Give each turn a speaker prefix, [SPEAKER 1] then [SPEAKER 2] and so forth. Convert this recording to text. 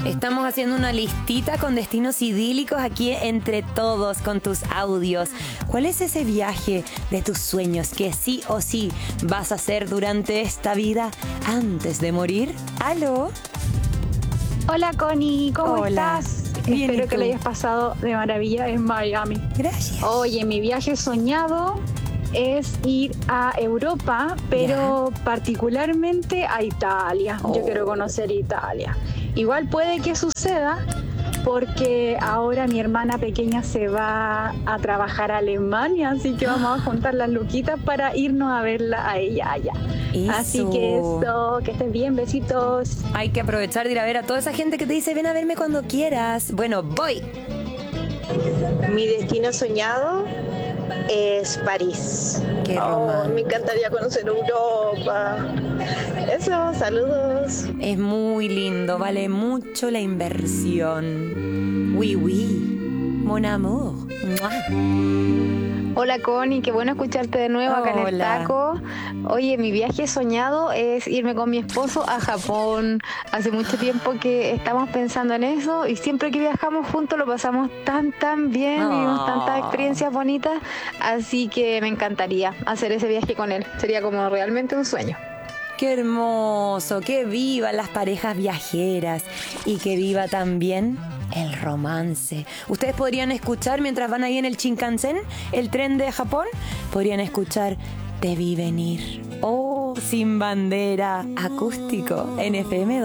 [SPEAKER 1] Estamos haciendo una listita con destinos idílicos aquí entre todos con tus audios. ¿Cuál es ese viaje de tus sueños que sí o sí vas a hacer durante esta vida antes de morir? ¿Aló?
[SPEAKER 2] Hola Connie, ¿cómo
[SPEAKER 1] Hola.
[SPEAKER 2] estás?
[SPEAKER 1] Bien, ¿y
[SPEAKER 2] Espero que
[SPEAKER 1] tú?
[SPEAKER 2] lo hayas pasado de maravilla en Miami.
[SPEAKER 1] Gracias.
[SPEAKER 2] Oye, mi viaje soñado es ir a Europa, pero particularmente a Italia.
[SPEAKER 1] Oh.
[SPEAKER 2] Yo quiero conocer Italia. Igual puede que suceda porque ahora mi hermana pequeña se va a trabajar a Alemania, así que vamos a juntar las luquitas para irnos a verla a ella allá. Así que eso, que estés bien, besitos.
[SPEAKER 1] Hay que aprovechar de ir a ver a toda esa gente que te dice ven a verme cuando quieras. Bueno, voy.
[SPEAKER 3] Mi destino soñado es París.
[SPEAKER 1] Qué
[SPEAKER 3] Oh,
[SPEAKER 1] romántico.
[SPEAKER 3] me encantaría conocer Europa. Eso, saludos.
[SPEAKER 1] Es muy lindo, vale mucho la inversión. Oui, oui, mon amour. ¡Mua!
[SPEAKER 4] Hola Connie, qué bueno escucharte de nuevo acá en el
[SPEAKER 1] Hola.
[SPEAKER 4] taco. Oye, mi viaje soñado es irme con mi esposo a Japón. Hace mucho tiempo que estamos pensando en eso y siempre que viajamos juntos lo pasamos tan bien, vivimos tantas experiencias bonitas, así que me encantaría hacer ese viaje con él. Sería como realmente un sueño.
[SPEAKER 1] Qué hermoso, que vivan las parejas viajeras y que viva también el romance. Ustedes podrían escuchar mientras van ahí en el Shinkansen, el tren de Japón, podrían escuchar Te vi venir. Oh, sin bandera, acústico en FM